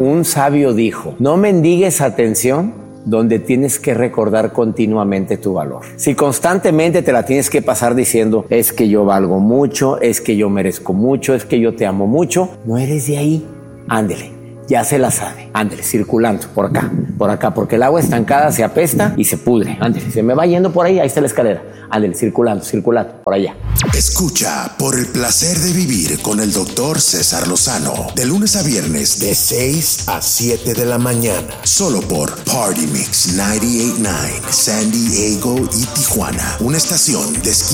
Un sabio dijo, no mendigues atención donde tienes que recordar continuamente tu valor. Si constantemente te la tienes que pasar diciendo, es que yo valgo mucho, es que yo merezco mucho, es que yo te amo mucho, no eres de ahí. Ándele, ya se la sabe. Ándele, circulando por acá, porque el agua estancada se apesta y se pudre. Ándele, se me va yendo por ahí está la escalera. Ándele, circulando, por allá. Escucha Por el placer de vivir con el Dr. César Lozano, de lunes a viernes de 6 a 7 de la mañana, solo por Party Mix 98.9, San Diego y Tijuana, una estación de